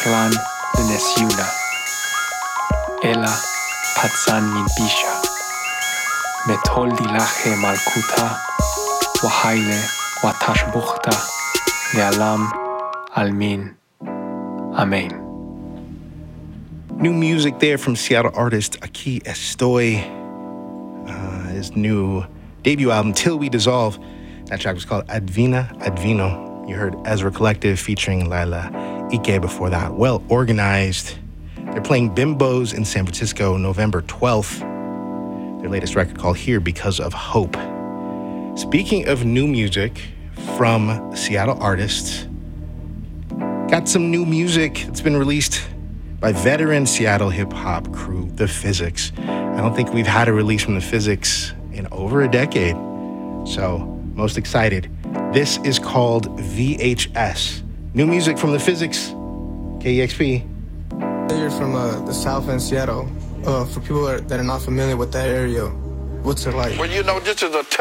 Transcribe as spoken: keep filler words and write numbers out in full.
clan de Nesiuna. Ela Patsan Minpisha. Metol dilache Malkuta. Wahaile Watashbuchta. Lealam Almin. Amen. New music there from Seattle artist Aquí Estoy. Uh, his new debut album, Till We Dissolve. That track was called Advina Advino. You heard Ezra Collective featuring Lila Ike before that. Well organized. They're playing Bimbos in San Francisco November twelfth. Their latest record called Here Because of Hope. Speaking of new music from Seattle artists, got some new music that's been released by veteran Seattle hip-hop crew, The Physics. I don't think we've had a release from The Physics in over a decade. So, most excited. This is called V H S. New music from The Physics, K E X P. You're from uh, the South End, Seattle. Uh, for people that are not familiar with that area, what's it like? Well, you know, this is a